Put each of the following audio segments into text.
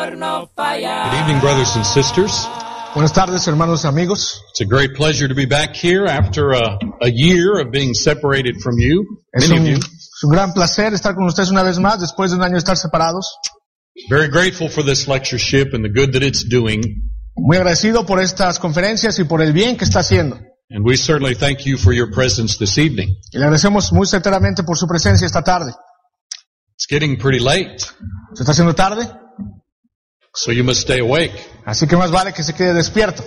horno falla. Good evening, brothers and sisters. Buenas tardes, hermanos y amigos. It's a great pleasure to be back here after a year of being separated from you, many of you. Es un gran placer estar con ustedes una vez más después de un año de estar separados. Very grateful for this lectureship and the good that it's doing. Muy agradecido por estas conferencias y por el bien que está haciendo. And we certainly thank you for your presence this evening. Y le agradecemos muy sinceramente por su presencia esta tarde. It's getting pretty late, Se está haciendo tarde, so you must stay awake. así que más vale que se quede despierto.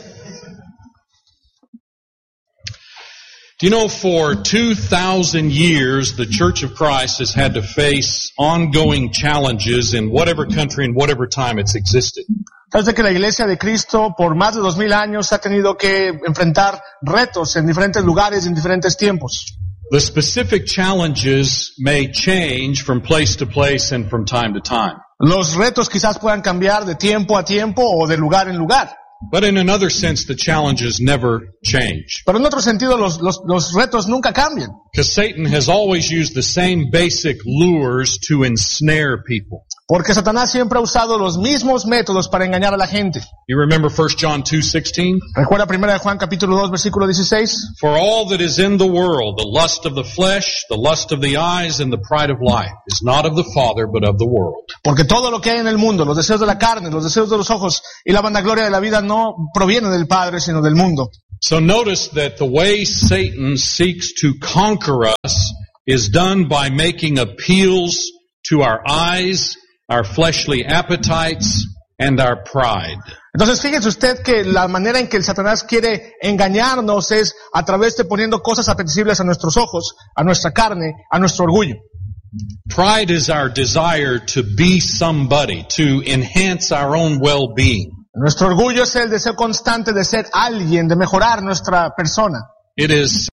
Do you know, for 2,000 years, the Church of Christ has had to face ongoing challenges in whatever country and whatever time it's existed. Sabes que la Iglesia de Cristo por más de 2000 años ha tenido que enfrentar retos en diferentes lugares y en diferentes tiempos. The specific challenges may change from place to place and from time to time. Los retos quizás puedan cambiar de tiempo a tiempo o de lugar en lugar. But in another sense, the challenges never change. Pero en otro sentido los retos nunca cambian. Because Satan has always used the same basic lures to ensnare people. Porque Satanás siempre ha usado los mismos métodos para engañar a la gente. You remember 1 John 2:16? Recuerda 1 Juan capítulo 2 versículo 16. For all that is in the world, the lust of the flesh, the lust of the eyes, and the pride of life, is not of the Father, but of the world. Porque todo lo que hay en el mundo, los deseos de la carne, los deseos de los ojos y la vanagloria de la vida no provienen del Padre, sino del mundo. So notice that the way Satan seeks to conquer us is done by making appeals to our eyes, our fleshly appetites, and our pride. Entonces fíjese usted que la manera en que el Satanás quiere engañarnos es a través de poniendo cosas apetecibles a nuestros ojos, a nuestra carne, a nuestro orgullo. Pride is our desire to be somebody, to enhance our own well-being. Nuestro orgullo es el deseo constante de ser alguien, de mejorar nuestra persona. It is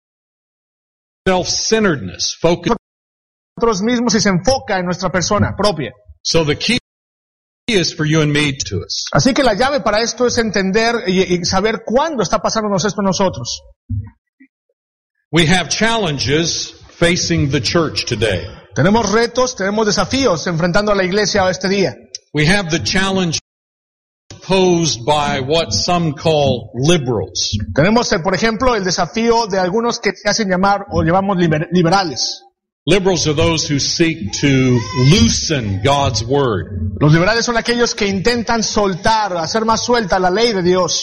self-centeredness, focus. Nosotros mismos y se enfoca en nuestra persona propia. So the key is for you and me to us. Así que la llave para esto es entender y saber cuándo está pasándonos esto a nosotros. We have challenges facing the church today. Tenemos retos, tenemos desafíos enfrentando a la iglesia este día. We have the challenge posed by what some call liberals. Tenemos, por ejemplo, el desafío de algunos que se hacen llamar o llamamos liberales. Liberals are those who seek to loosen God's word. Los liberales son aquellos que intentan soltar, hacer más suelta la ley de Dios.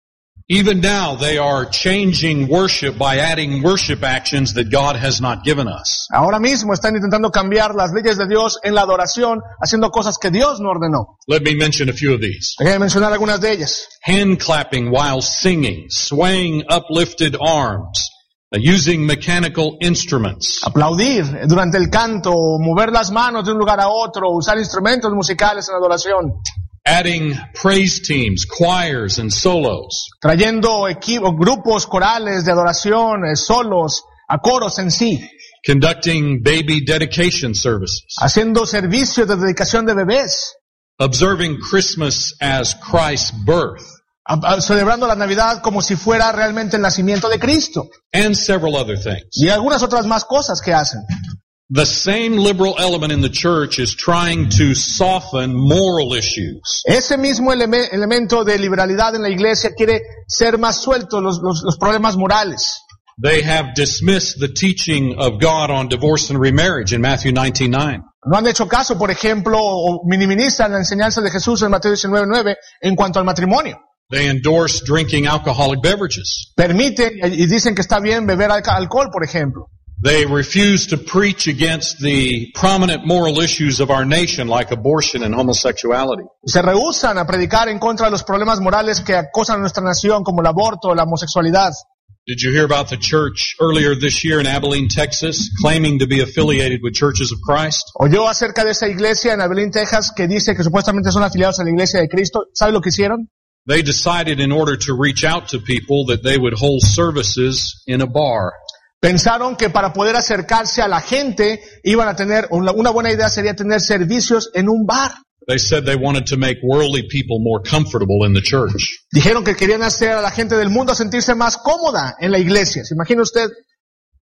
Even now they are changing worship by adding worship actions that God has not given us. Ahora mismo están intentando cambiar las leyes de Dios en la adoración, haciendo cosas que Dios no ordenó. Let me mention a few of these. Déjenme mencionar algunas de ellas. Hand clapping while singing, swaying uplifted arms, using mechanical instruments. Aplaudir durante el canto, mover las manos de un lugar a otro, usar instrumentos musicales en adoración. Adding praise teams, choirs, and solos. Trayendo grupos corales de adoración, solos, a coros en sí. Conducting baby dedication services. Haciendo servicios de dedicación de bebés. Observing Christmas as Christ's birth. Celebrando la Navidad como si fuera realmente el nacimiento de Cristo. And several other things. Y algunas otras más cosas que hacen. The same liberal element in the church is trying to soften moral issues. Ese mismo elemento de liberalidad en la iglesia quiere ser más suelto los problemas morales. They have dismissed the teaching of God on divorce and remarriage in Matthew 19:9. No han hecho caso, por ejemplo, o minimizan la enseñanza de Jesús en Mateo 19:9 en cuanto al matrimonio. They endorse drinking alcoholic beverages. Permiten y dicen que está bien beber alcohol, por ejemplo. They refuse to preach against the prominent moral issues of our nation like abortion and homosexuality. Se rehúsan a predicar en contra de los problemas morales que acosan a nuestra nación como el aborto o la homosexualidad. Did you hear about the church earlier this year in Abilene, Texas, claiming to be affiliated with Churches of Christ? Oyó acerca de esa iglesia en Abilene, Texas, que dice que supuestamente son afiliados a la iglesia de Cristo. ¿Sabe lo que hicieron? They decided in order to reach out to people that they would hold services in a bar. Pensaron que para poder acercarse a la gente iban a tener, una buena idea sería tener servicios en un bar. They said they wanted to make worldly people more comfortable in the church. Dijeron que querían hacer a la gente del mundo sentirse más cómoda en la iglesia. ¿Se imagina usted?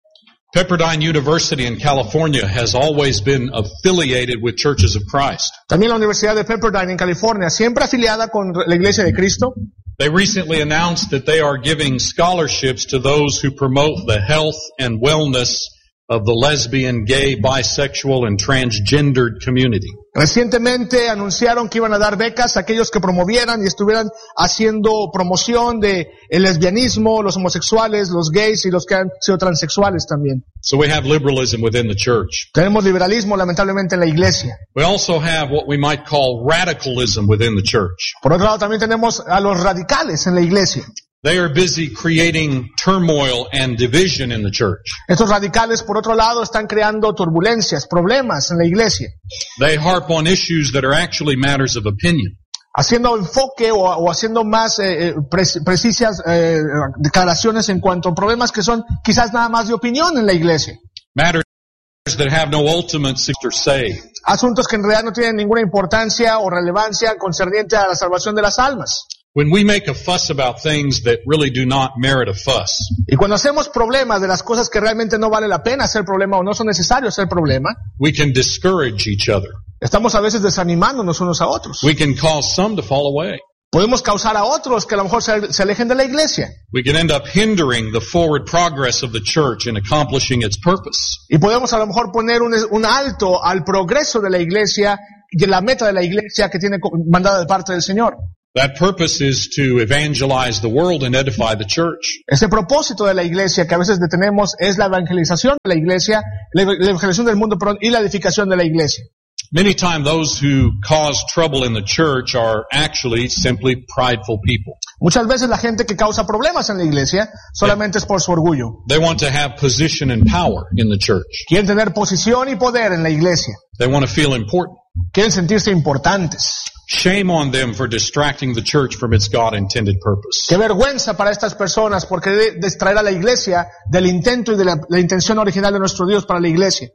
Pepperdine University in California has always been affiliated with Churches of Christ. También la Universidad de Pepperdine en California, siempre afiliada con la Iglesia de Cristo. They recently announced that they are giving scholarships to those who promote the health and wellness of the lesbian, gay, bisexual, and transgendered community. Recientemente anunciaron que iban a dar becas a aquellos que promovieran y estuvieran haciendo promoción de el lesbianismo, los homosexuales, los gays y los que han sido transexuales también. So we have liberalism within the church. Tenemos liberalismo lamentablemente en la iglesia. We also have what we might call radicalism within the church. Por otro lado también tenemos a los radicales en la iglesia. They are busy creating turmoil and division in the church. Estos radicales, por otro lado, están creando turbulencias, problemas en la iglesia. They harp on issues that are actually matters of opinion. Haciendo enfoque o haciendo más precisas declaraciones en cuanto a problemas que son quizás nada más de opinión en la iglesia. Matters that have no ultimate say. Asuntos que en realidad no tienen ninguna importancia o relevancia concerniente a la salvación de las almas. When we make a fuss about things that really do not merit a fuss. Y cuando hacemos problemas de las cosas que realmente no vale la pena hacer problema o no son necesarios hacer problema, we can discourage each other. Estamos a veces desanimándonos unos a otros. We can cause some to fall away. Podemos causar a otros que a lo mejor se alejen de la iglesia. We can end up hindering the forward progress of the church in accomplishing its purpose. Y podemos a lo mejor poner un alto al progreso de la iglesia y la meta de la iglesia que tiene mandada de parte del Señor. That purpose is to evangelize the world and edify the church. Ese propósito de la iglesia que a veces detenemos es la evangelización de la iglesia, la evangelización del mundo, y la edificación de la iglesia. Many times those who cause trouble in the church are actually simply prideful people. Muchas veces la gente que causa problemas en la iglesia solamente es por su orgullo. They want to have position and power in the church. Quieren tener posición y poder en la iglesia. They want to feel important. Quieren sentirse importantes. Shame on them for distracting the church from its God-intended purpose. Qué vergüenza para estas personas por querer distraer a la iglesia del intento y de la intención original de nuestro Dios para la iglesia.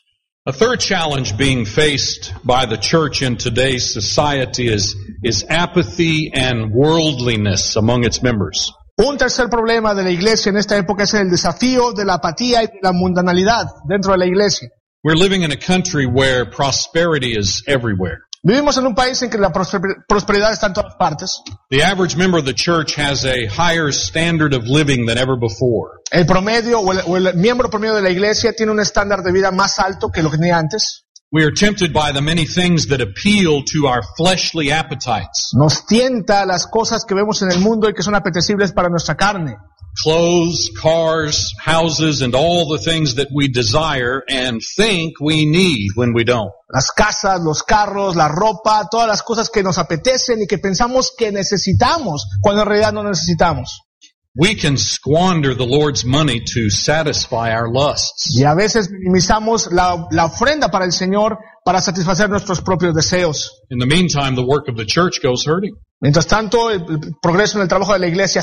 A third challenge being faced by the church in today's society is apathy and worldliness among its members. Un tercer problema de la iglesia en esta época es el desafío de la apatía y de la mundanalidad dentro de la iglesia. We're living in a country where prosperity is everywhere. Vivimos en un país en que la prosperidad está en todas partes. The average member of the church has a higher standard of living than ever before. El promedio o el miembro promedio de la iglesia tiene un estándar de vida más alto que lo que tenía antes. We are tempted by the many things that appeal to our fleshly appetites. Nos tienta las cosas que vemos en el mundo y que son apetecibles para nuestra carne. Clothes, cars, houses, and all the things that we desire and think we need when we don't. Las casas, los carros, la ropa, todas las cosas que nos apetecen y que pensamos que necesitamos cuando en realidad no necesitamos. We can squander the Lord's money to satisfy our lusts. Y a veces minimizamos la ofrenda para el Señor para satisfacer nuestros propios deseos. In the meantime, the work of the church goes hurting. Mientras tanto, el progreso en el trabajo de la iglesia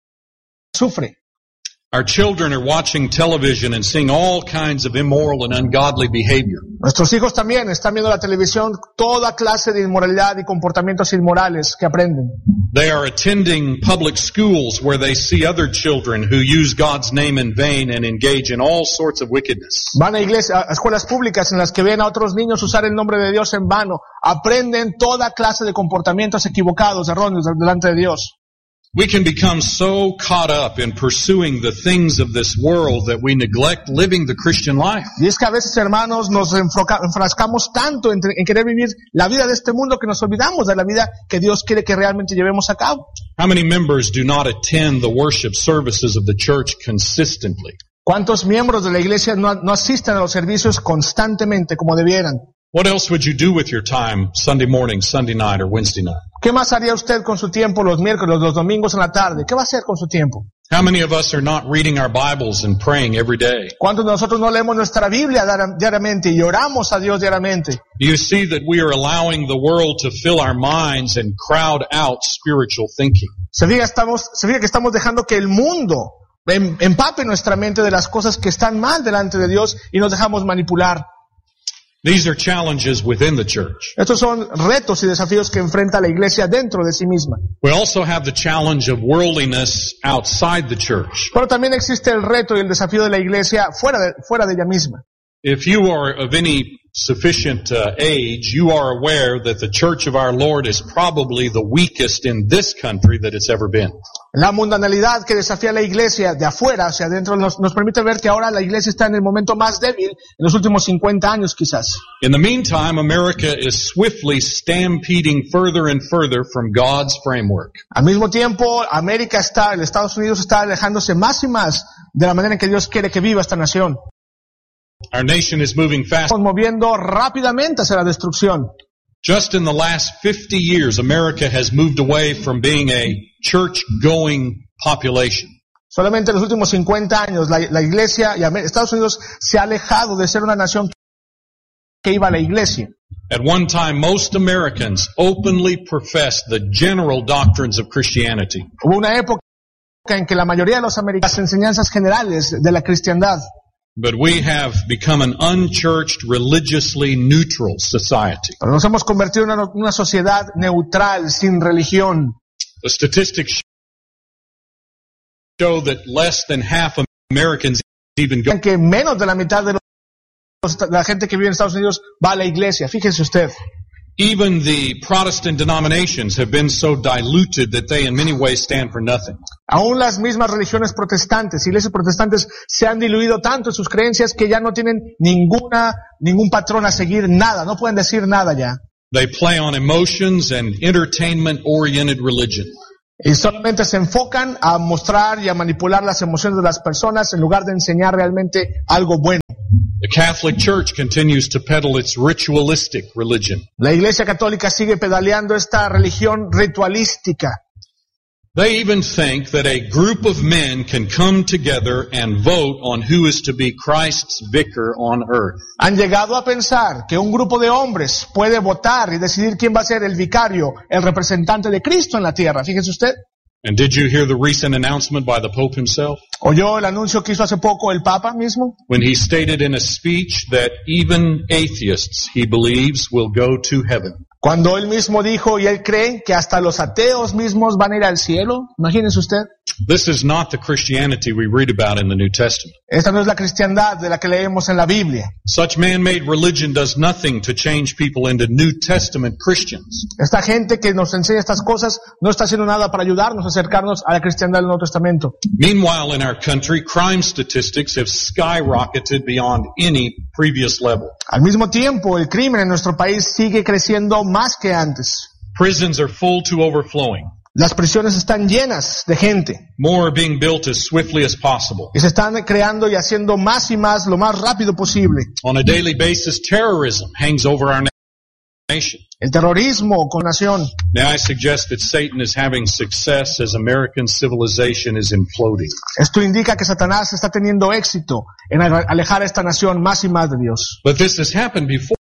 sufre. Our children are watching television and seeing all kinds of immoral and ungodly behavior. Nuestros hijos también están viendo la televisión, toda clase de inmoralidad y comportamientos inmorales que aprenden. They are attending public schools where they see other children who use God's name in vain and engage in all sorts of wickedness. Van a escuelas públicas en las que ven a otros niños usar el nombre de Dios en vano. Aprenden toda clase de comportamientos equivocados, erróneos delante de Dios. We can become so caught up in pursuing the things of this world that we neglect living the Christian life. Y es que a veces, hermanos, nos enfrascamos tanto en querer vivir la vida de este mundo que nos olvidamos de la vida que Dios quiere que realmente llevemos a cabo. How many members do not attend the worship services of the church consistently? ¿Cuántos miembros de la iglesia no asisten a los servicios constantemente como debieran? What else would you do with your time Sunday morning, Sunday night, or Wednesday night? ¿Qué más haría usted con su tiempo los miércoles, los domingos en la tarde? ¿Qué va a hacer con su tiempo? How many of us are not reading our Bibles and praying every day? ¿Cuántos de nosotros no leemos nuestra Biblia diariamente y oramos a Dios diariamente? Do you see that we are allowing the world to fill our minds and crowd out spiritual thinking? Se fija que estamos dejando que el mundo empape nuestra mente de las cosas que están mal delante de Dios y nos dejamos manipular. These are challenges within the church. Estos son retos y desafíos que enfrenta la iglesia dentro de sí misma. We also have the challenge of worldliness outside the church. Pero también existe el reto y el desafío de la iglesia fuera de ella misma. If you are of any sufficient age, you are aware that the church of our Lord is probably the weakest in this country that it's ever been. La mundanalidad que desafía la iglesia de afuera hacia adentro nos permite ver que ahora la iglesia está en el momento más débil en los últimos 50 años quizás. In the meantime, America is swiftly stampeding further and further from God's framework. Al mismo tiempo, el Estados Unidos está alejándose más y más de la manera en que Dios quiere que viva esta nación. Our nation is moving fast. Estamos moviendo rápidamente hacia la destrucción. Just in the last 50 years, America has moved away from being a church-going population. Solamente en los últimos 50 años, la iglesia y Estados Unidos se ha alejado de ser una nación que iba a la iglesia. At one time, most Americans openly professed the general doctrines of Christianity. Hubo una época en que la mayoría de los americanos, las enseñanzas generales de la cristiandad. But we have become an unchurched, religiously neutral society. Pero nos hemos convertido en una sociedad neutral, sin religión. The statistics show that less than half of Americans even go. Que menos de la mitad de la gente que vive en Estados Unidos va a la iglesia. Fíjese usted. Even the Protestant denominations have been so diluted that they in many ways stand for nothing. Aún las mismas religiones protestantes, iglesias protestantes, se han diluido tanto en sus creencias que ya no tienen ningún patrón a seguir, nada, no pueden decir nada ya. They play on emotions and entertainment-oriented religion. Y solamente se enfocan a mostrar y a manipular las emociones de las personas en lugar de enseñar realmente algo bueno. The Catholic Church continues to peddle its ritualistic religion. La Iglesia Católica sigue pedaleando esta religión ritualística. They even think that a group of men can come together and vote on who is to be Christ's vicar on earth. Han llegado a pensar que un grupo de hombres puede votar y decidir quién va a ser el vicario, el representante de Cristo en la tierra. Fíjese usted. And did you hear the recent announcement by the Pope himself? ¿Oyó el anuncio que hizo hace poco el Papa mismo? When he stated in a speech that even atheists, he believes, will go to heaven. Cuando él mismo dijo y él cree que hasta los ateos mismos van a ir al cielo. Imagínese usted. This is not the Christianity we read about in the New Testament. Esta no es la cristiandad de la que leemos en la Biblia. Such man-made religion does nothing to change people into New Testament Christians. Esta gente que nos enseña estas cosas no está haciendo nada para ayudarnos a acercarnos a la cristiandad del Nuevo Testamento. Meanwhile, in our country, crime statistics have skyrocketed beyond any previous level. Al mismo tiempo, el crimen en nuestro país sigue creciendo más que antes. Prisons are full to overflowing. Las prisiones están llenas de gente. More are being built as swiftly as possible. Y se están creando y haciendo más y más lo más rápido posible. On a daily basis, terrorism hangs over our nation. El terrorismo con nación. Now I suggest that Satan is having success as American civilization is imploding. Esto indica que Satanás está teniendo éxito en alejar a esta nación más y más de Dios. But this has happened before.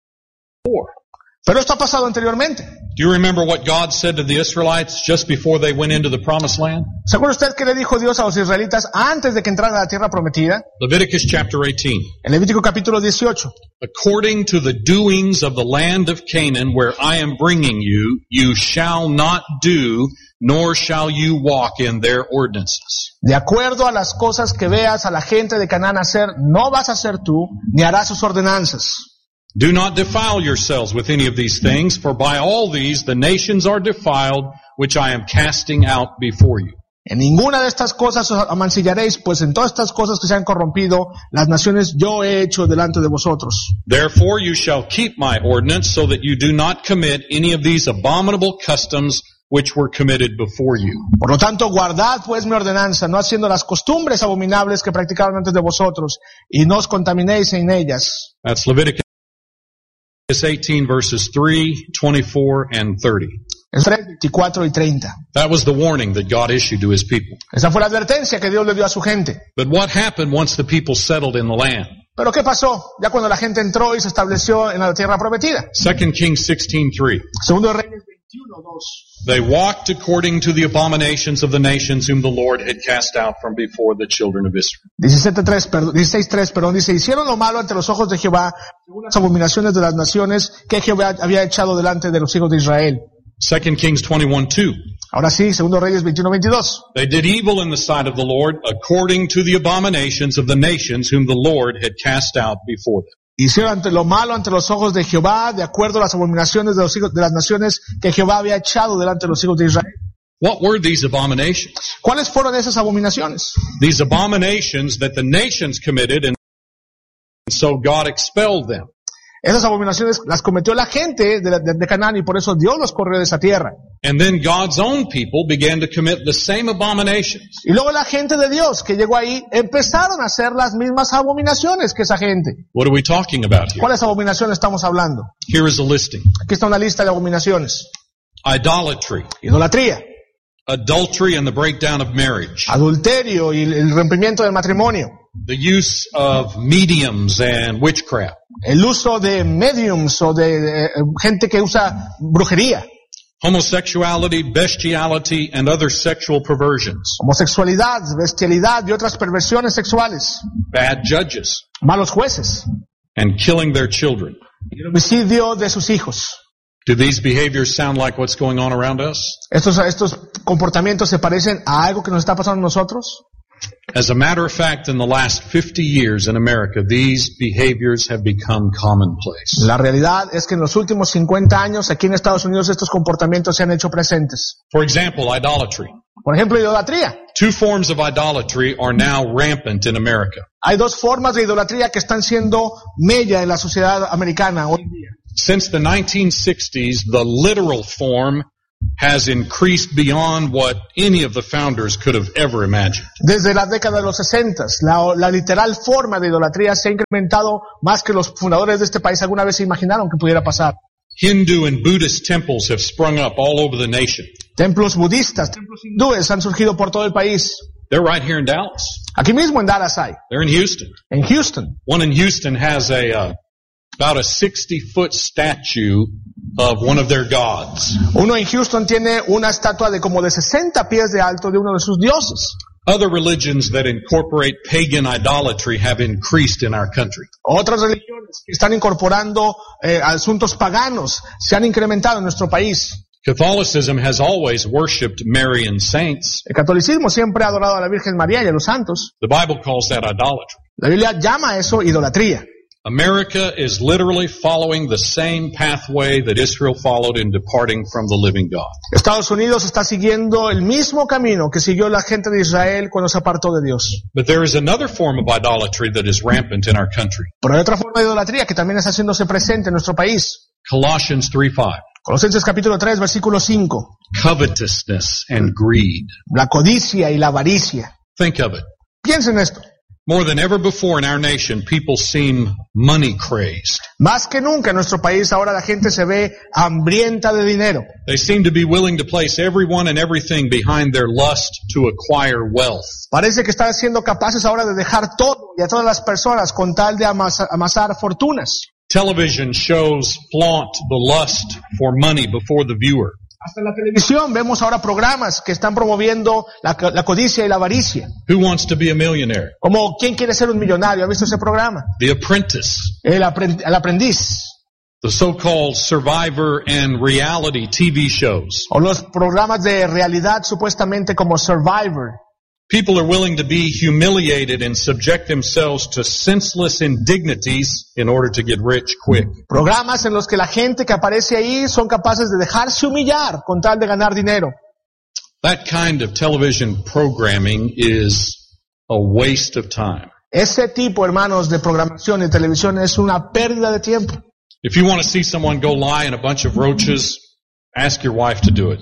Pero esto ha pasado anteriormente. Do you remember what God said to the Israelites just before they went into the promised land? ¿Se acuerda usted qué le dijo Dios a los israelitas antes de que entraran a la tierra prometida? Leviticus chapter 18. En Levítico capítulo 18. According to the doings of the land of Canaan where I am bringing you, you shall not do, nor shall you walk in their ordinances. De acuerdo a las cosas que veas a la gente de Canaán hacer, no vas a hacer tú, ni harás sus ordenanzas. Do not defile yourselves with any of these things, for by all these the nations are defiled, which I am casting out before you. En ninguna de estas cosas os amancillaréis, pues en todas estas cosas que se han corrompido, las naciones yo he hecho delante de vosotros. Therefore you shall keep my ordinance, so that you do not commit any of these abominable customs which were committed before you. Por lo tanto, guardad pues mi ordenanza, no haciendo las costumbres abominables que practicaron antes de vosotros, y no os contaminéis en ellas. That's Leviticus 18 verses 3, 24, and 30. 24 y 30. That was the warning that God issued to his people. Esa fue la advertencia que Dios le dio a su gente. But what happened once the people settled in the land? Pero ¿qué pasó? Ya cuando la gente entró y se estableció en la tierra prometida. 2 Kings 16:3. Segundo Reyes They walked according to the abominations of the nations whom the Lord had cast out from before the children of Israel. 16:3, dice, hicieron lo malo ante los ojos de Jehová, según las abominaciones de las naciones que Jehová había echado delante de los hijos de Israel. 2 Kings 21:2. Ahora sí, 2 Reyes 21:22. They did evil in the sight of the Lord according to the abominations of the nations whom the Lord had cast out before them. Hicieron lo malo ante los ojos de Jehová, de acuerdo a las abominaciones de los hijos de las naciones que Jehová había echado delante de los hijos de Israel. What were these abominations? ¿Cuáles fueron esas abominaciones? These abominations that the nations committed, and so God expelled them. Esas abominaciones las cometió la gente de Canaán y por eso Dios los corrió de esa tierra. And then God's own people began to commit the same abominations. Y luego la gente de Dios que llegó ahí empezaron a hacer las mismas abominaciones que esa gente. What are we talking about here? ¿Cuáles abominaciones estamos hablando? Here is a listing. Aquí está una lista de abominaciones. Idolatry, Idolatría, adultery and the breakdown of marriage, adulterio y el rompimiento del matrimonio, the use of mediums and witchcraft, el uso de mediums o de gente que usa brujería, homosexuality, bestiality, and other sexual perversions, homosexualidad, bestialidad y otras perversiones sexuales, bad judges, malos jueces, and killing their children. y el homicidio de sus hijos. Do these behaviors sound like what's going on around us? ¿Estos comportamientos se parecen a algo que nos está pasando a nosotros? As a matter of fact, in the last 50 years in America, these behaviors have become commonplace. La realidad es que en los últimos 50 años aquí en Estados Unidos estos comportamientos se han hecho presentes. For example, idolatry. Por ejemplo, idolatría. Two forms of idolatry are now rampant in America. Hay dos formas de idolatría que están siendo mella en la sociedad americana hoy en día. Since the 1960s, the literal form has increased beyond what any of the founders could have ever imagined. Desde la década de los 60, la literal forma de idolatría se ha incrementado más que los fundadores de este país alguna vez se imaginaron que pudiera pasar. Hindu and Buddhist temples have sprung up all over the nation. Templos budistas, templos hindúes han surgido por todo el país. They're right here in Dallas. Aquí mismo en Dallas hay. They're in Houston. En Houston. One in Houston has about a 60-foot statue of one of their gods. Uno en Houston tiene una estatua de como de 60 pies de alto de uno de sus dioses. Other religions that incorporate pagan idolatry have increased in our country. Otras religiones que están incorporando asuntos paganos se han incrementado en nuestro país. Catholicism has always worshipped Mary and saints. El catolicismo siempre ha adorado a la Virgen María y a los santos. The Bible calls that idolatry. La Biblia llama a eso idolatría. America is literally following the same pathway that Israel followed in departing from the living God. Estados Unidos está siguiendo el mismo camino que siguió la gente de Israel cuando se apartó de Dios. But there is another form of idolatry that is rampant in our country. Pero hay otra forma de idolatría que también está haciéndose presente en nuestro país. Colossians 3:5. Colosenses capítulo 3, versículo 5. Covetousness and greed. La codicia y la avaricia. Think of it. Piensen esto. More than ever before in our nation, people seem money crazed. Más que nunca en nuestro país ahora la gente se ve hambrienta de dinero. They seem to be willing to place everyone and everything behind their lust to acquire wealth. Parece que están siendo capaces ahora de dejar todo y a todas las personas con tal de amasar fortunas. Television shows flaunt the lust for money before the viewer. Hasta en la televisión vemos ahora programas que están promoviendo la codicia y la avaricia. Who wants to be a millionaire? Como ¿quién quiere ser un millonario? ¿Ha visto ese programa? The Apprentice. El aprendiz. The so-called survivor and reality TV shows. O los programas de realidad supuestamente como Survivor. People are willing to be humiliated and subject themselves to senseless indignities in order to get rich quick. Programas en los que la gente que aparece ahí son capaces de dejarse humillar con tal de ganar dinero. That kind of television programming is a waste of time. Ese tipo, hermanos, de programación y televisión es una pérdida de tiempo. If you want to see someone go lie in a bunch of roaches, ask your wife to do it.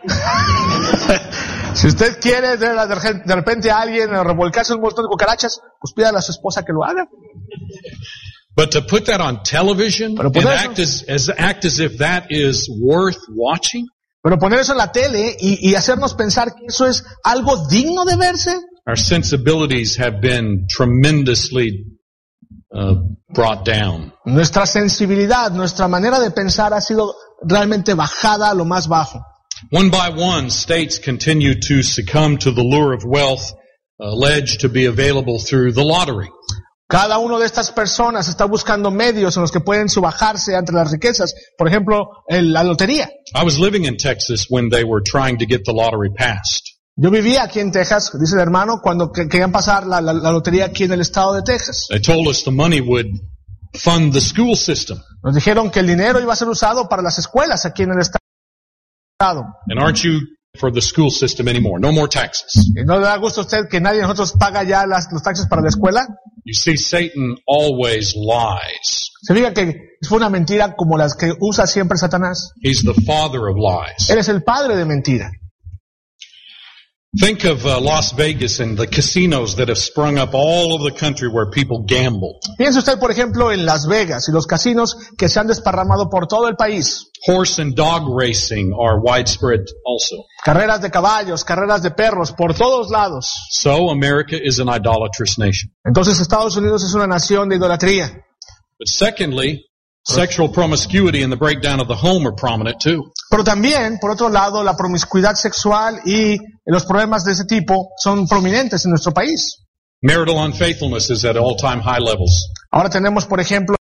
Si usted quiere de repente a alguien revolcarse un montón de cucarachas, pues pídale a su esposa que lo haga. But to put that on television and act as if that is worth watching? Pero poner eso en la tele y hacernos pensar que eso es algo digno de verse. Our sensibilities have been tremendously brought down. Nuestra sensibilidad, nuestra manera de pensar ha sido realmente bajada a lo más bajo. One by one, states continue to succumb to the lure of wealth alleged to be available through the lottery. Cada una de estas personas está buscando medios en los que pueden subajarse ante las riquezas. Por ejemplo, la lotería. I was living in Texas when they were trying to get the lottery passed. Yo vivía aquí en Texas, dice el hermano, cuando querían pasar la lotería aquí en el estado de Texas. They told us the money would fund the school system. Nos dijeron que el dinero iba a ser usado para las escuelas aquí en el estado. And aren't you for the school system anymore? No more taxes. ¿Y no le da gusto a usted que nadie de nosotros paga ya los taxes para la escuela? You see, Satan always lies. Se fija que fue una mentira como las que usa siempre Satanás. He's the father of lies. Él es el padre de mentira. Think of Las Vegas and the casinos that have sprung up all over the country where people gamble. Piense usted, por ejemplo, en Las Vegas y los casinos que se han desparramado por todo el país. Horse and dog racing are widespread also. Carreras de caballos, carreras de perros, por todos lados. So America is an idolatrous nation. Entonces Estados Unidos es una nación de idolatría. But secondly, sexual promiscuity and the breakdown of the home are prominent too. Pero también, por otro lado, la promiscuidad sexual y los problemas de ese tipo son prominentes en nuestro país. Marital unfaithfulness is at all-time high levels. Ahora tenemos, por ejemplo,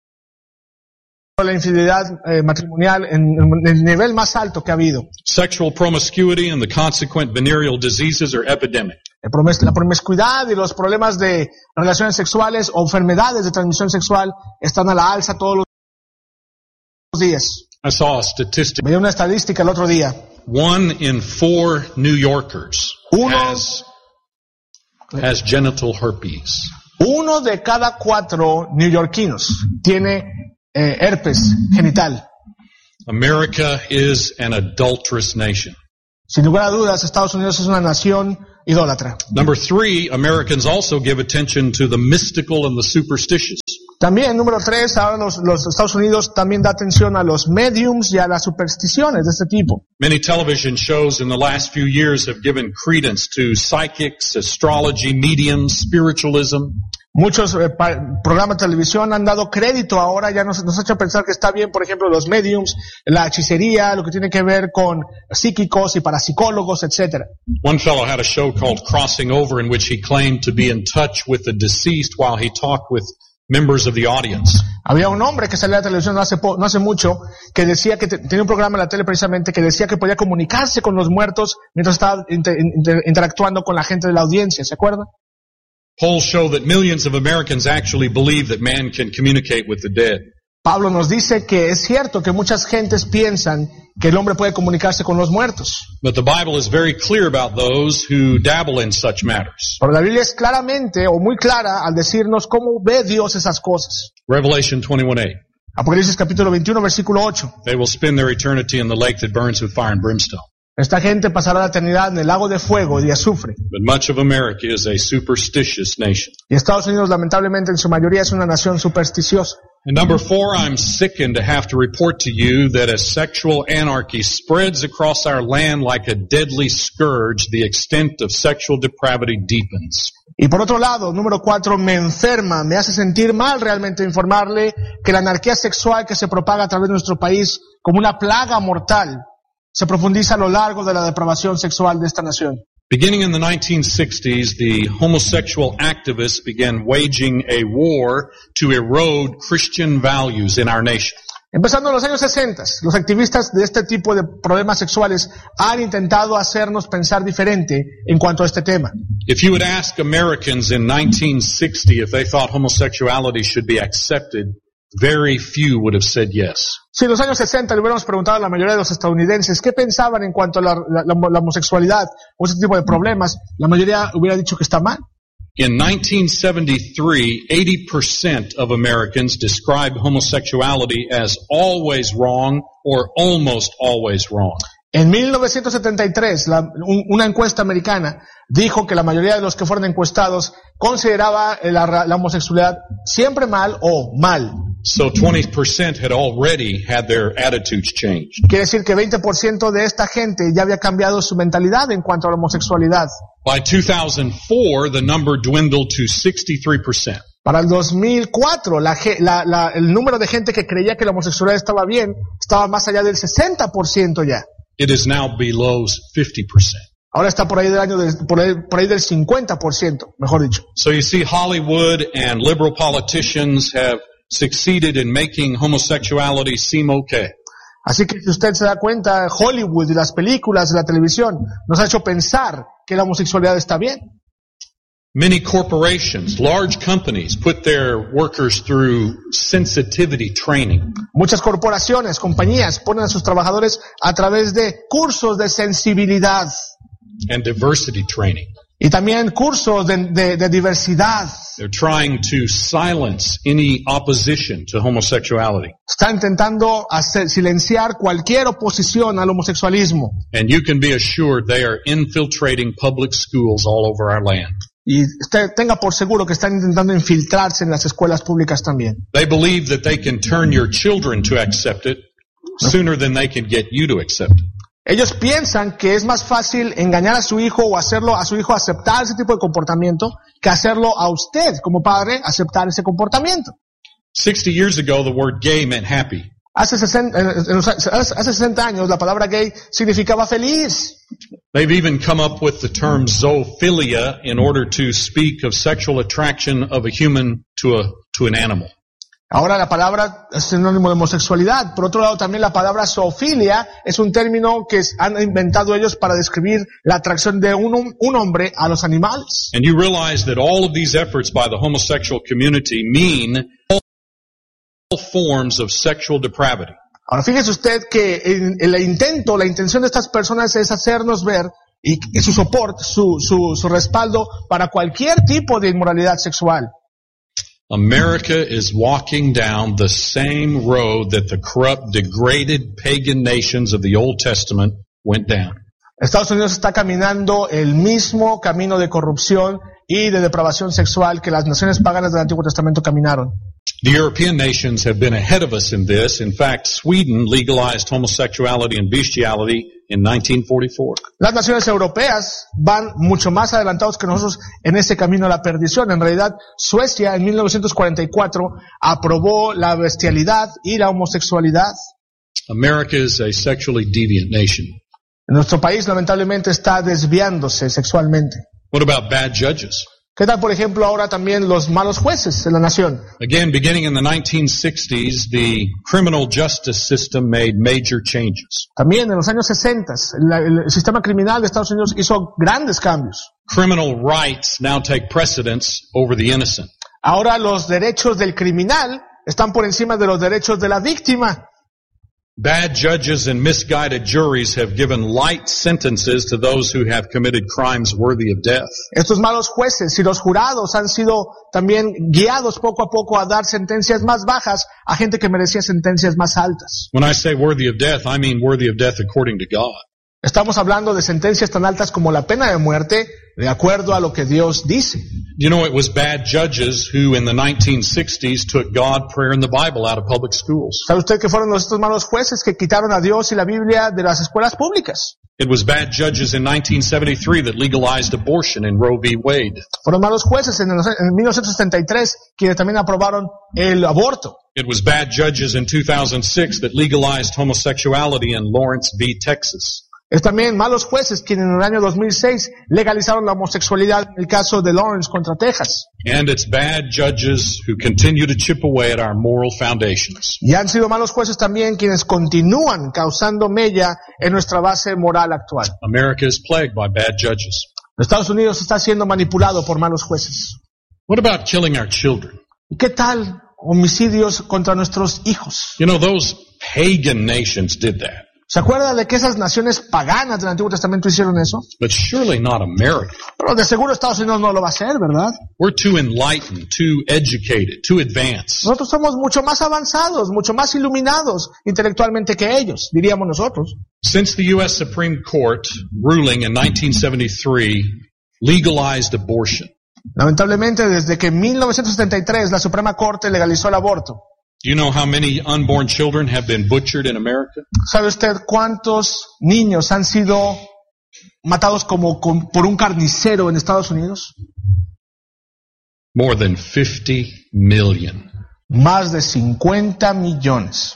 la infidelidad matrimonial en el nivel más alto que ha habido. Sexual promiscuity and the consequent venereal diseases are epidemic. La promiscuidad y los problemas de relaciones sexuales o enfermedades de transmisión sexual están a la alza todos los días. I saw a statistic. Me dio una estadística el otro día. 1 in 4 New Yorkers has genital herpes. 1 de cada 4 neoyorquinos tiene herpes genital. America is an adulterous nation. Sin lugar a dudas, Estados Unidos es una nación idólatra. Number 3, Americans also give attention to the mystical and the superstitious. También, número 3, ahora los Estados Unidos también da atención a los mediums y a las supersticiones de este tipo. Many television shows in the last few years have given credence to psychics, astrology, mediums, spiritualism. Muchos programas de televisión han dado crédito ahora, ya nos ha hecho pensar que está bien, por ejemplo, los mediums, la hechicería, lo que tiene que ver con psíquicos y parapsicólogos, etc. One fellow had a show called Crossing Over in which he claimed to be in touch with the deceased while he talked with members of the audience. Había un hombre que salía a la televisión no hace mucho que decía que tenía un programa en la tele precisamente que decía que podía comunicarse con los muertos mientras estaba interactuando con la gente de la audiencia, ¿se acuerdan? Polls show that millions of Americans actually believe that man can communicate with the dead. Pablo nos dice que es cierto que muchas gentes piensan que el hombre puede comunicarse con los muertos. But the Bible is very clear about those who dabble in such matters. Pero la Biblia es claramente o muy clara al decirnos cómo ve Dios esas cosas. Revelation 21:8. Apocalipsis capítulo 21, versículo 8. They will spend their eternity in the lake that burns with fire and brimstone. Esta gente pasará la eternidad en el lago de fuego y de azufre. But much of America is a superstitious nation. Y Estados Unidos, lamentablemente, en su mayoría es una nación supersticiosa. And number 4, I'm sickened to have to report to you that as sexual anarchy spreads across our land like a deadly scourge, the extent of sexual depravity deepens. Y por otro lado, número 4, me enferma, me hace sentir mal realmente informarle que la anarquía sexual que se propaga a través de nuestro país como una plaga mortal se profundiza a lo largo de la depravación sexual de esta nación. Beginning in the 1960s, the homosexual activists began waging a war to erode Christian values in our nation. Empezando en los años 60, los activistas de este tipo de problemas sexuales han intentado hacernos pensar diferente en cuanto a este tema. If you would ask Americans in 1960 if they thought homosexuality should be accepted, very few would have said yes. Si en los años 60 le hubiéramos preguntado a la mayoría de los estadounidenses qué pensaban en cuanto a la homosexualidad o ese tipo de problemas, la mayoría hubiera dicho que está mal. In 1973, 80% of Americans described homosexuality as always wrong or almost always wrong. En 1973, una encuesta americana dijo que la mayoría de los que fueron encuestados consideraba la homosexualidad siempre mal o mal. So 20% had already had their attitudes changed. Quiere decir que 20% de esta gente ya había cambiado su mentalidad en cuanto a la homosexualidad. By 2004, the number dwindled to 63%. Para el 2004, el número de gente que creía que la homosexualidad estaba bien estaba más allá del 60% ya. It is now below 50%. Ahora está por ahí por ahí del 50%, mejor dicho. So you see, Hollywood and liberal politicians have succeeded in making homosexuality seem okay. Así que si usted se da cuenta, Hollywood y las películas de la televisión nos ha hecho pensar que la homosexualidad está bien. Many corporations, large companies, put their workers through sensitivity training. Muchas corporaciones, compañías ponen a sus trabajadores a través de cursos de sensibilidad. And diversity training. Y también cursos de diversidad. They're trying to silence any opposition to homosexuality. Está intentando silenciar cualquier oposición al homosexualismo. And you can be assured they are infiltrating public schools all over our land. Y usted tenga por seguro que están intentando infiltrarse en las escuelas públicas también. They believe that they can turn your children to accept it sooner than they can get you to accept it. Ellos piensan que es más fácil engañar a su hijo o hacerlo a su hijo aceptar ese tipo de comportamiento que hacerlo a usted como padre aceptar ese comportamiento. 60 years ago, the word gay meant happy. Hace 60 años la palabra gay significaba feliz. They've even come up with the term zoophilia in order to speak of sexual attraction of a human to an animal. Ahora la palabra es sinónimo de homosexualidad. Por otro lado, también la palabra zoofilia es un término que han inventado ellos para describir la atracción de un hombre a los animales. And you realize that all of these efforts by the homosexual community mean all forms of sexual depravity. Ahora fíjese usted que la intención de estas personas es hacernos ver y su soporte, su respaldo para cualquier tipo de inmoralidad sexual. America is walking down the same road that the corrupt, degraded pagan nations of the Old Testament went down. Estados Unidos está caminando el mismo camino de corrupción y de depravación sexual que las naciones paganas del Antiguo Testamento caminaron. The European nations have been ahead of us in this. In fact, Sweden legalized homosexuality and bestiality in 1944. Las naciones europeas van mucho más adelantados que nosotros en ese camino a la perdición. En realidad, Suecia en 1944 aprobó la bestialidad y la homosexualidad. America is a sexually deviant nation. Nuestro país lamentablemente está desviándose sexualmente. What about bad judges? ¿Qué tal, por ejemplo, ahora también los malos jueces en la nación? Again, beginning in the 1960s, the criminal justice system made major changes. También en los años 60, el sistema criminal de Estados Unidos hizo grandes cambios. Criminal rights now take precedence over the innocent. Ahora los derechos del criminal están por encima de los derechos de la víctima. Bad judges and misguided juries have given light sentences to those who have committed crimes worthy of death. Estos malos jueces y los jurados han sido también guiados poco a poco a dar sentencias más bajas a gente que merecía sentencias más altas. When I say worthy of death, I mean worthy of death according to God. Estamos hablando de sentencias tan altas como la pena de muerte, de acuerdo a lo que Dios dice. You know, it was bad judges who in the 1960s took God, prayer, and the Bible out of public schools. ¿Sabe usted que fueron estos malos jueces que quitaron a Dios y la Biblia de las escuelas públicas? It was bad judges in 1973 that legalized abortion in Roe v. Wade. Fueron malos jueces en 1973 quienes también aprobaron el aborto. It was bad judges in 2006 that legalized homosexuality in Lawrence v. Texas. Es también malos jueces quienes en el año 2006 legalizaron la homosexualidad en el caso de Lawrence contra Texas. And it's bad judges who continue to chip away at our moral foundations. Y han sido malos jueces también quienes continúan causando mella en nuestra base moral actual. America is plagued by bad judges. Estados Unidos está siendo manipulado por malos jueces. What about killing our children? ¿Y qué tal homicidios contra nuestros hijos? You know, those pagan nations did that. ¿Se acuerda de que esas naciones paganas del Antiguo Testamento hicieron eso? But surely not America. Pero de seguro Estados Unidos no lo va a hacer, ¿verdad? We're too enlightened, too educated, too advanced. Nosotros somos mucho más avanzados, mucho más iluminados intelectualmente que ellos, diríamos nosotros. Since the U.S. Supreme Court ruling in 1973 legalized abortion. Lamentablemente, desde que en 1973 la Suprema Corte legalizó el aborto. Do you know how many unborn children have been butchered in America? ¿Sabe usted cuántos niños han sido matados por un carnicero en Estados Unidos? More than 50 million. Más de 50 millones.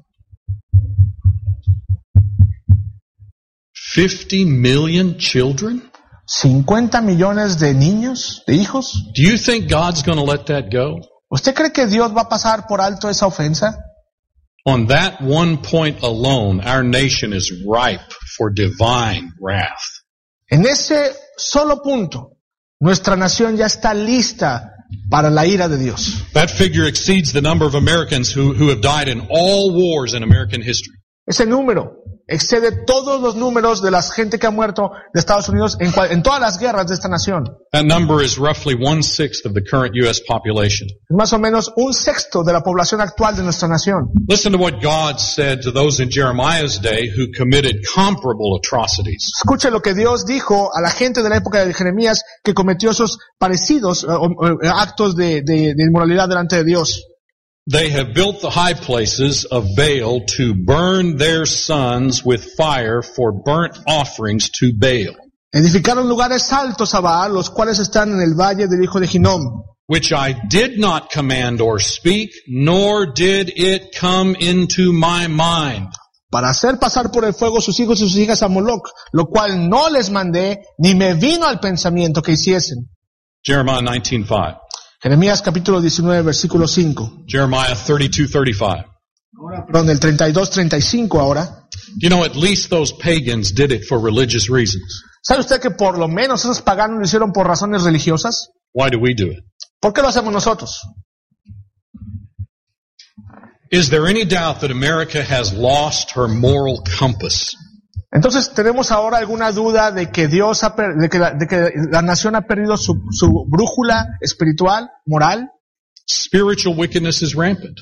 50 million children? 50 millones de niños, de hijos. Do you think God's going to let that go? ¿Usted cree que Dios va a pasar por alto esa ofensa? On that one point alone, our nation is ripe for divine wrath. En ese solo punto, nuestra nación ya está lista para la ira de Dios. That figure exceeds the number of Americans who have died in all wars in American history. Ese número excede todos los números de la gente que ha muerto de Estados Unidos en todas las guerras de esta nación. That number is roughly 1/6 of the current U.S. population. Es más o menos 1/6 de la población actual de nuestra nación. Listen to what God said to those in Jeremiah's day who committed comparable atrocities. Escuche lo que Dios dijo a la gente de la época de Jeremías que cometió esos parecidos actos de inmoralidad delante de Dios. They have built the high places of Baal to burn their sons with fire for burnt offerings to Baal. Edificaron lugares altos a Baal, los cuales están en el valle del hijo de Hinnom. Which I did not command or speak, nor did it come into my mind. Para hacer pasar por el fuego sus hijos y sus hijas a Moloch, lo cual no les mandé, ni me vino al pensamiento que hiciesen. Jeremiah 19:5. Jeremías capítulo 19, versículo 5. Jeremiah 32:35. Perdón, el 32-35 ahora. You know, at least those pagans did it for religious reasons. ¿Sabe usted que por lo menos esos paganos lo hicieron por razones religiosas? Why do we do it? ¿Por qué lo hacemos nosotros? Is there any doubt that America has lost her moral compass? Entonces, ¿tenemos ahora alguna duda de que de que la nación ha perdido su brújula espiritual, moral? Spiritual wickedness is rampant.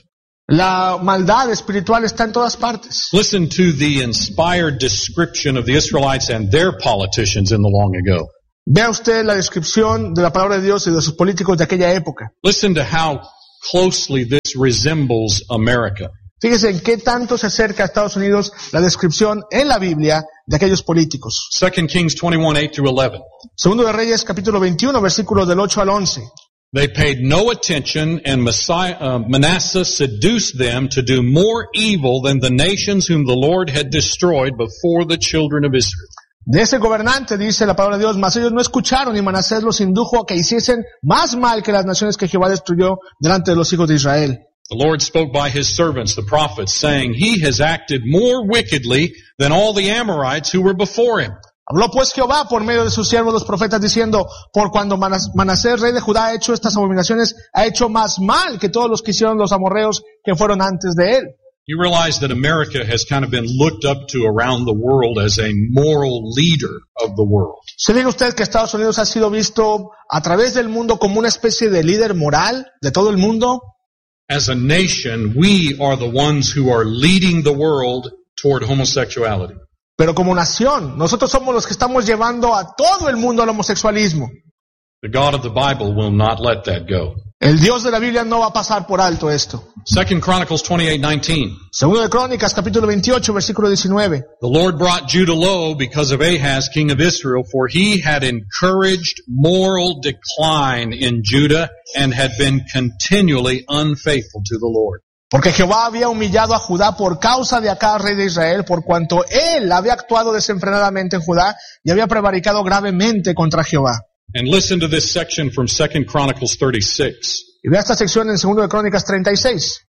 La maldad espiritual está en todas partes. Listen to the inspired description of the Israelites and their politicians in the long ago. Vea usted la descripción de la palabra de Dios y de sus políticos de aquella época. Listen to how closely this resembles America. Fíjese en qué tanto se acerca a Estados Unidos la descripción en la Biblia de aquellos políticos. 2 Kings 21:8-11. Segundo de Reyes, capítulo 21, versículos del 8 al 11. They paid no attention, and Manasseh seduced them to do more evil than the nations whom the Lord had destroyed before the children of Israel. De ese gobernante, dice la palabra de Dios, mas ellos no escucharon y Manasés los indujo a que hiciesen más mal que las naciones que Jehová destruyó delante de los hijos de Israel. The Lord spoke by his servants, the prophets, saying, He has acted more wickedly than all the Amorites who were before him. Habló pues Jehová por medio de sus siervos los profetas diciendo, por cuando Manasés, rey de Judá, ha hecho estas abominaciones, ha hecho más mal que todos los que hicieron los amorreos que fueron antes de él. You realize that America has kind of been looked up to around the world as a moral leader of the world. ¿Se diga usted que Estados Unidos ha sido visto a través del mundo como una especie de líder moral de todo el mundo? As a nation, we are the ones who are leading the world toward homosexuality. Pero como nación, nosotros somos los que estamos llevando a todo el mundo al homosexualismo. The God of the Bible will not let that go. El Dios de la Biblia no va a pasar por alto esto. 2 Chronicles 28:19. Segundo de Crónicas, capítulo 28, versículo 19. The Lord brought Judah low because of Ahaz, king of Israel, for he had encouraged moral decline in Judah and had been continually unfaithful to the Lord. Porque Jehová había humillado a Judá por causa de Acaz, rey de Israel, por cuanto él había actuado desenfrenadamente en Judá y había prevaricado gravemente contra Jehová. And listen to this section from 2 Chronicles 36. Y vea esta sección en Segundo de Crónicas 36.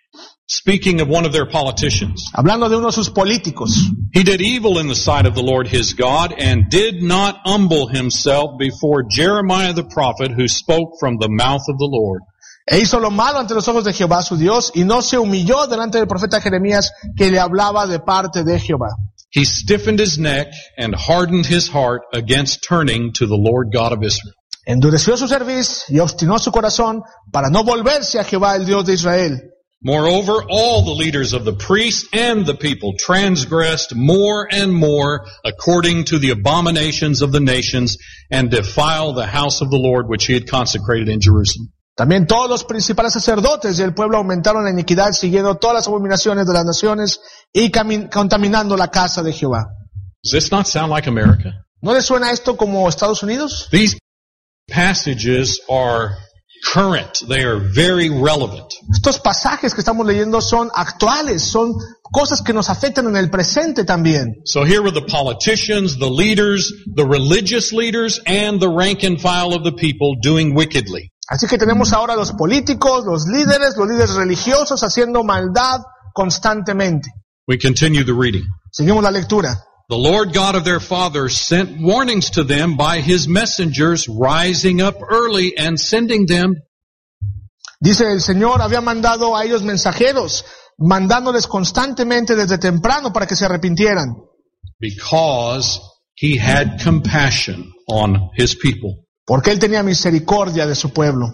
Speaking of one of their politicians. Hablando de uno de sus políticos. He did evil in the sight of the Lord his God and did not humble himself before Jeremiah the prophet who spoke from the mouth of the Lord. E hizo lo malo ante los ojos de Jehová su Dios y no se humilló delante del profeta Jeremías que le hablaba de parte de Jehová. He stiffened his neck and hardened his heart against turning to the Lord God of Israel. Endureció su cerviz y obstinó su corazón para no volverse a Jehová el Dios de Israel. Moreover, all the leaders of the priests and the people transgressed more and more according to the abominations of the nations and defiled the house of the Lord which he had consecrated in Jerusalem. También todos los principales sacerdotes y el pueblo aumentaron la iniquidad siguiendo todas las abominaciones de las naciones y contaminando la casa de Jehová. Does this not sound like America? ¿No le suena esto como Estados Unidos? These passages are current. They are very relevant. Estos pasajes que estamos leyendo son actuales, son cosas que nos afectan en el presente también. So here were the politicians, the leaders, the religious leaders, and the rank and file of the people doing wickedly. Así que tenemos ahora los políticos, los líderes religiosos haciendo maldad constantemente. We continue the reading. Seguimos la lectura. The Lord God of their fathers sent warnings to them by his messengers, rising up early and sending them. Dice, el Señor había mandado a ellos mensajeros, mandándoles constantemente desde temprano para que se arrepintieran. Because he had compassion on his people. Porque Él tenía misericordia de su pueblo.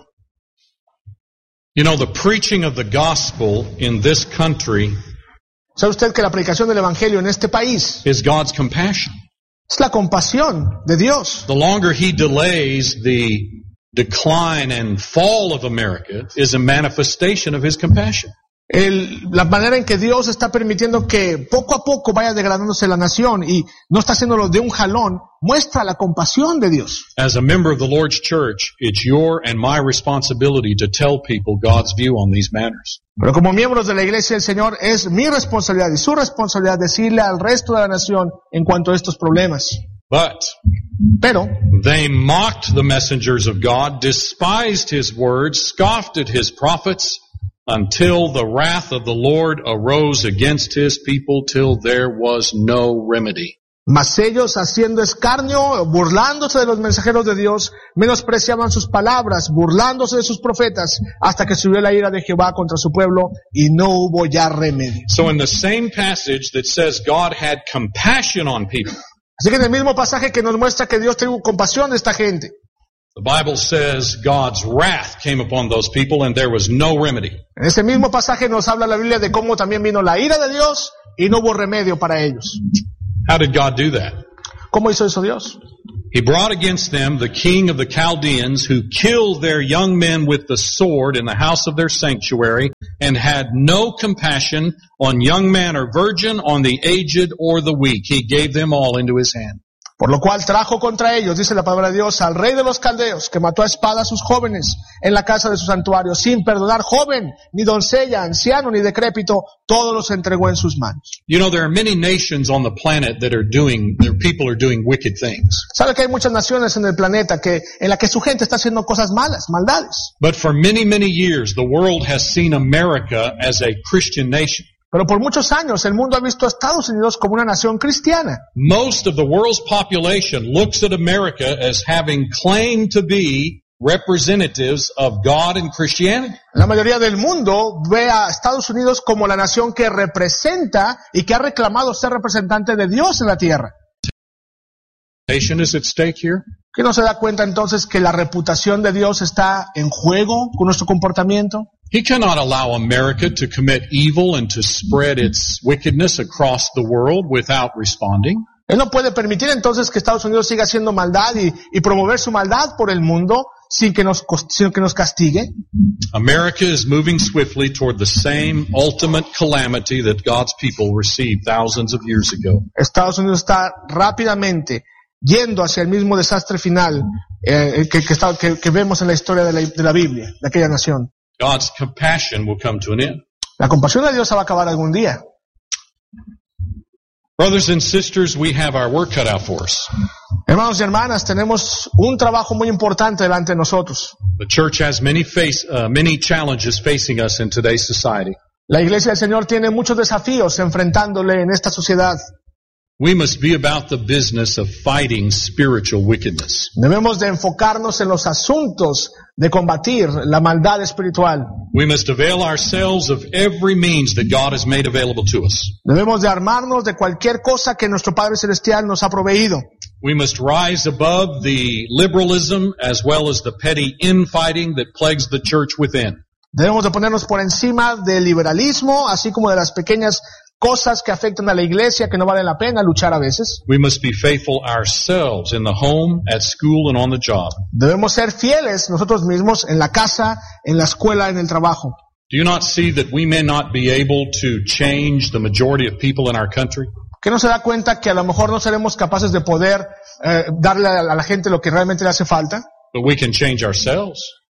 You know, the preaching of the gospel in this country ¿Sabe usted que la predicación del Evangelio en este país is God's compassion? es la compasión de Dios? The longer he delays the decline and fall of America is a manifestation of his compassion. La manera en que Dios está permitiendo que poco a poco vaya degradándose la nación y no está haciéndolo de un jalón, muestra la compasión de Dios. As a member of the Lord's church, it's your and my responsibility to tell people God's view on these matters. Pero como miembros de la Iglesia del Señor, es mi responsabilidad y su responsabilidad decirle al resto de la nación en cuanto a estos problemas. Pero they mocked the messengers of God, despised his words, scoffed at his prophets, until the wrath of the Lord arose against his people till there was no remedy. Mas ellos, haciendo escarnio, burlándose de los mensajeros de Dios, menospreciaban sus palabras, burlándose de sus profetas, hasta que subió la ira de Jehová contra su pueblo, y no hubo ya remedio. So in the same passage that says God had compassion on people, así que en el mismo pasaje que nos muestra que Dios tuvo compasión de esta gente, the Bible says God's wrath came upon those people and there was no remedy. En ese mismo pasaje nos habla la Biblia de cómo también vino la ira de Dios y no hubo remedio para ellos. How did God do that? ¿Cómo hizo eso Dios? He brought against them the king of the Chaldeans who killed their young men with the sword in the house of their sanctuary and had no compassion on young man or virgin, on the aged or the weak. He gave them all into his hand. Por lo cual trajo contra ellos, dice la palabra de Dios, al rey de los caldeos, que mató a espada a sus jóvenes en la casa de su santuario, sin perdonar joven, ni doncella, anciano, ni decrépito, todos los entregó en sus manos. You know, there are many nations on the planet that their people are doing wicked things. Sabe que hay muchas naciones en el planeta en la que su gente está haciendo cosas malas, maldades. But for many, many years, the world has seen America as a Christian nation. Pero por muchos años el mundo ha visto a Estados Unidos como una nación cristiana. Most of the world's population looks at America as having claimed to be representatives of God and Christianity. La mayoría del mundo ve a Estados Unidos como la nación que representa y que ha reclamado ser representante de Dios en la tierra. Is at stake here? ¿Qué no se da cuenta entonces que la reputación de Dios está en juego con nuestro comportamiento? He cannot allow America to commit evil and to spread its wickedness across the world without responding. Él no puede permitir entonces que Estados Unidos siga haciendo maldad y promover su maldad por el mundo sin que nos castigue. America is moving swiftly toward the same ultimate calamity that God's people received thousands of years ago. Estados Unidos está rápidamente yendo hacia el mismo desastre final que vemos en la historia de la Biblia, de aquella nación. God's compassion will come to an end. La compasión de Dios se va a acabar algún día. Brothers and sisters, we have our work cut out for us. Hermanos y hermanas, tenemos un trabajo muy importante delante de nosotros. The church has many challenges facing us in today's society. La Iglesia del Señor tiene muchos desafíos enfrentándole en esta sociedad. We must be about the business of fighting spiritual wickedness. Debemos de enfocarnos en los asuntos de combatir la maldad espiritual. We must avail ourselves of every means that God has made available to us. Debemos de armarnos de cualquier cosa que nuestro Padre Celestial nos ha proveído. We must rise above the liberalism as well as the petty infighting that plagues the church within. Debemos de ponernos por encima del liberalismo, así como de las pequeñas cosas que afectan a la iglesia que no vale la pena luchar a veces. We must be faithful ourselves in the home, at school, and on the job. Debemos ser fieles nosotros mismos en la casa, en la escuela, en el trabajo. Do you not see that we may not be able to change the majority of people in our country? ¿Que no se da cuenta que a lo mejor no seremos capaces de poder darle a la gente lo que realmente le hace falta? But we can change ourselves.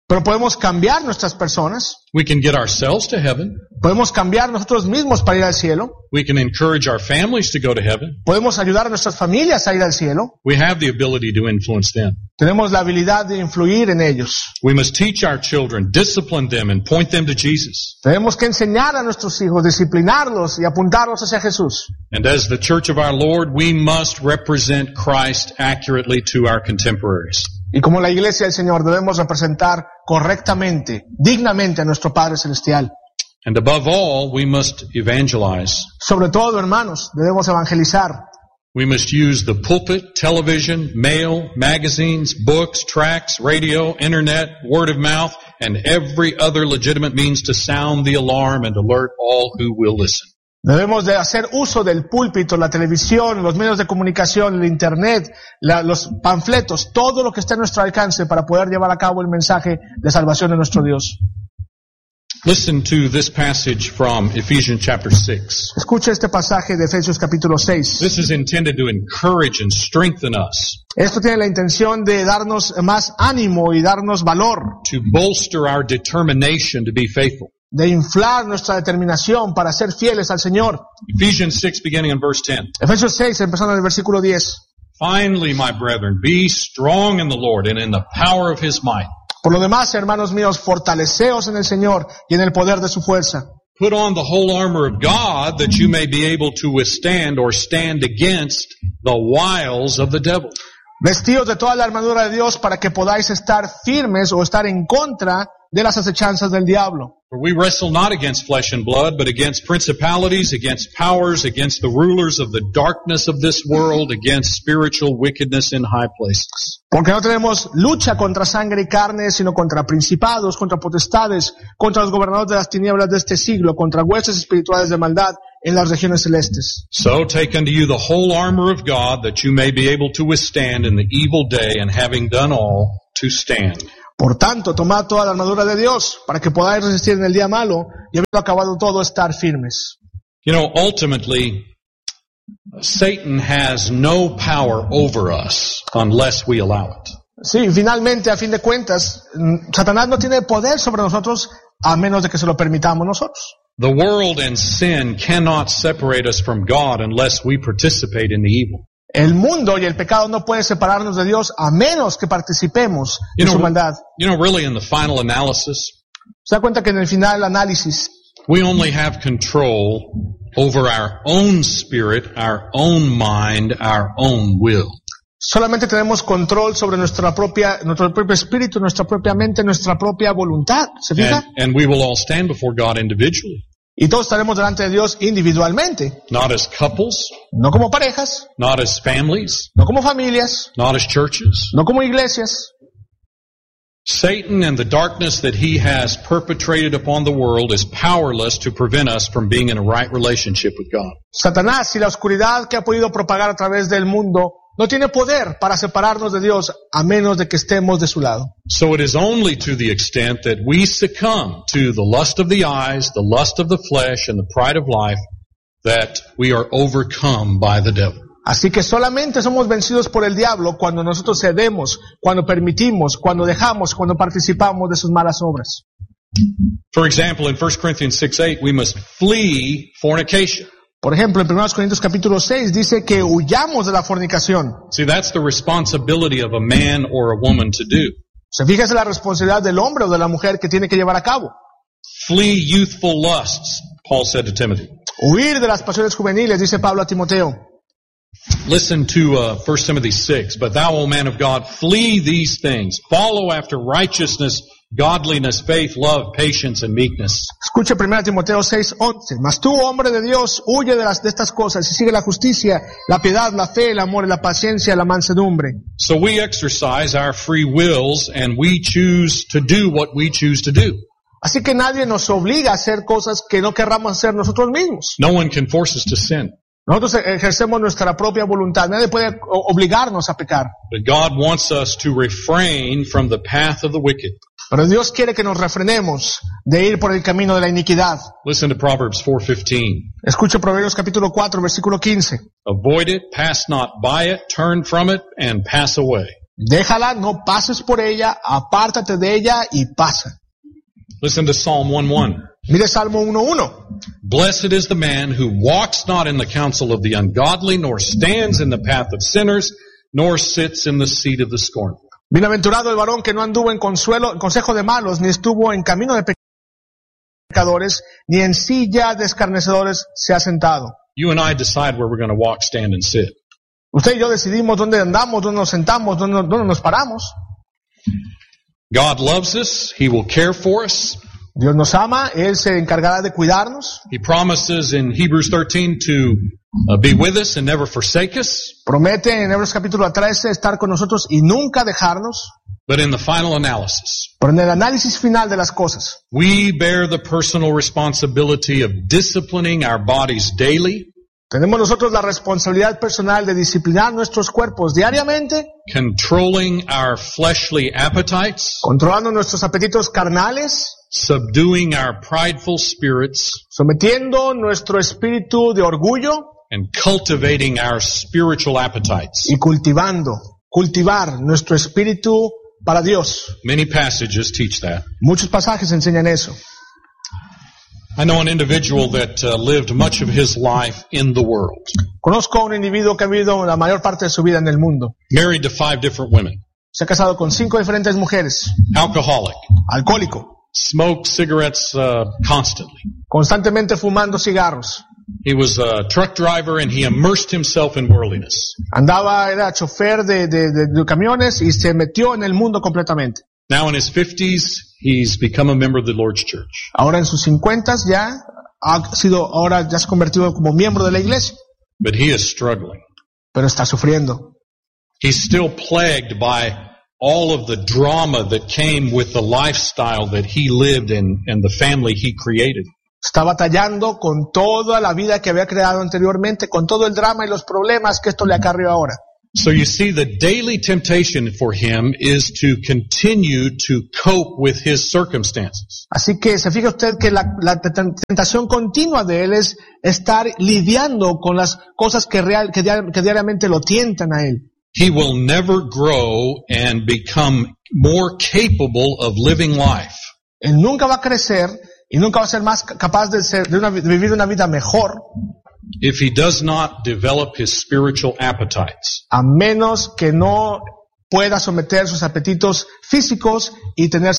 Pero podemos cambiar nuestras personas. We can get ourselves to heaven. Podemos cambiar nosotros mismos para ir al cielo. We can encourage our families to go to heaven. Podemos ayudar a nuestras familias a ir al cielo. We have the ability to influence them. Tenemos la habilidad de influir en ellos. We must teach our children, discipline them, and point them to Jesus. Tenemos que enseñar a nuestros hijos, disciplinarlos y apuntarlos hacia Jesús. And as the church of our Lord, we must represent Christ accurately to our contemporaries. Y como la iglesia del Señor debemos representar correctamente, dignamente a nuestro Padre Celestial. And above all, we must evangelize. Sobre todo, hermanos, debemos evangelizar. We must use the pulpit, television, mail, magazines, books, tracts, radio, internet, word of mouth, and every other legitimate means to sound the alarm and alert all who will listen. Debemos de hacer uso del púlpito, la televisión, los medios de comunicación, el internet, los panfletos, todo lo que esté a nuestro alcance para poder llevar a cabo el mensaje de salvación de nuestro Dios. Listen to this passage from Ephesians chapter 6. Escucha este pasaje de Efesios capítulo 6. This is intended to encourage and strengthen us. Esto tiene la intención de darnos más ánimo y darnos valor. To bolster our determination to be faithful. De inflar nuestra determinación para ser fieles al Señor. Ephesians 6 beginning in verse 10. Efesios 6 empezando en el versículo 10. Finally, my brethren, be strong in the Lord and in the power of His might. Por lo demás, hermanos míos, fortaleceos en el Señor y en el poder de su fuerza. Put on the whole armor of God that you may be able to withstand or stand against the wiles of the devil. Vestíos de toda la armadura de Dios para que podáis estar firmes o estar en contra de las acechanzas del diablo. For we wrestle not against flesh and blood, but against principalities, against powers, against the rulers of the darkness of this world, against spiritual wickedness in high places. Porque no tenemos lucha contra sangre y carne, sino contra principados, contra potestades, contra los gobernadores de las tinieblas de este siglo, contra huestes espirituales de maldad en las regiones celestes. So take unto you the whole armor of God, that you may be able to withstand in the evil day, and having done all, to stand. Por tanto, tomad toda la armadura de Dios, para que podáis resistir en el día malo, y habiendo acabado todo, estar firmes. You know, ultimately, Satan has no power over us unless we allow it. Sí, finalmente, a fin de cuentas, Satanás no tiene poder sobre nosotros a menos de que se lo permitamos nosotros. The world and sin cannot separate us from God unless we participate in the evil. El mundo y el pecado no pueden separarnos de Dios a menos que participemos en su maldad. You know, really in the final analysis, ¿Se da cuenta que en el final análisis we only have control over our own spirit, our own mind, our own will? solamente tenemos control sobre nuestro propio espíritu, nuestra propia mente, nuestra propia voluntad? ¿Se fija? And we will all stand before God individually. Y todos estaremos delante de Dios individualmente. Not as couples, No como parejas, not as families, no como familias, not as churches. no como iglesias. Satan and the darkness that he has perpetrated upon the world is powerless to prevent us from being in a right relationship with God. Satanás y la oscuridad que ha podido propagar a través del mundo no tiene poder para separarnos de Dios a menos de que estemos de su lado. So it is only to the extent that we succumb to the lust of the eyes, the lust of the flesh, and the pride of life that we are overcome by the devil. Así que solamente somos vencidos por el diablo cuando nosotros cedemos, cuando permitimos, cuando dejamos, cuando participamos de sus malas obras. For example, in 1 Corinthians 6:8, we must flee fornication. Por ejemplo, en 1 Corintios capítulo 6 dice que huyamos de la fornicación. See, that's the responsibility of a man or a woman to do. Se fija, es la responsabilidad del hombre o de la mujer que tiene que llevar a cabo. Flee youthful lusts, Paul said to Timothy. Huir de las pasiones juveniles, dice Pablo a Timoteo. Listen to 1 Timothy 6. But thou, O man of God, flee these things. Follow after righteousness, godliness, faith, love, patience, and meekness. Escuche 1 Timoteo 6:11. Mas tú, hombre de Dios, huye de estas cosas y sigue la justicia, la piedad, la fe, el amor, la paciencia, la mansedumbre. So we exercise our free wills and we choose to do what we choose to do. Así que nadie nos obliga a hacer cosas que no querramos hacer nosotros mismos. No one can force us to sin. Nosotros ejercemos nuestra propia voluntad. Nadie puede obligarnos a pecar. But God wants us to refrain from the path of the wicked. Pero Dios quiere que nos refrenemos de ir por el camino de la iniquidad. Listen to Proverbs 4:15. Escuche Proverbios capítulo 4, versículo 15. Avoid it, pass not by it, turn from it, and pass away. Déjala, no pases por ella, apártate de ella y pasa. Listen to Psalm 1:1. Mire Salmo 1:1. Blessed is the man who walks not in the counsel of the ungodly, nor stands in the path of sinners, nor sits in the seat of the scornful. Bienaventurado el varón que no anduvo en consejo de malos, ni estuvo en camino de pecadores, ni en silla de escarnecedores se ha sentado. You and I decide where we're going to walk, stand, and sit. Usted y yo decidimos dónde andamos, dónde nos sentamos, dónde nos paramos. God loves us. He will care for us. Dios nos ama, Él se encargará de cuidarnos. He promises in Hebrews 13 to be with us and never forsake us. Promete en Hebreos capítulo 13 estar con nosotros y nunca dejarnos. But in the final analysis, Pero en el análisis final de las cosas, we bear the personal responsibility of disciplining our bodies daily, tenemos nosotros la responsabilidad personal de disciplinar nuestros cuerpos diariamente, controlling our fleshly appetites, controlando nuestros apetitos carnales, subduing our prideful spirits, sometiendo nuestro espíritu de orgullo and cultivating our spiritual appetites. y cultivar nuestro espíritu para Dios. Many passages teach that. Muchos pasajes enseñan eso. I know an individual that lived much of his life in the world, Conozco a un individuo que ha vivido la mayor parte de su vida en el mundo. married to 5 different women, Se ha casado con 5 diferentes mujeres, alcoholic, alcohólico, smoked cigarettes constantly. constantemente fumando cigarros. He was a truck driver and he immersed himself in worldliness. Era chofer de camiones y se metió en el mundo completamente. Now in his 50s, he's become a member of the Lord's church. Ahora en sus 50 ya se ha convertido como miembro de la iglesia, But he is struggling. pero está sufriendo. He's still plagued by all of the drama that came with the lifestyle that he lived in and the family he created. Está batallando con toda la vida que había creado anteriormente, con todo el drama y los problemas que esto le acarreó ahora. So you see, the daily temptation for him is to continue to cope with his circumstances. Así que se fija usted que la tentación continua de él es estar lidiando con las cosas que diariamente lo tientan a él. He will never grow and become more capable of living life Él nunca va a crecer y nunca va a ser más capaz de vivir una vida mejor if he does not develop his spiritual appetites. a menos que no pueda someter sus apetitos físicos y tener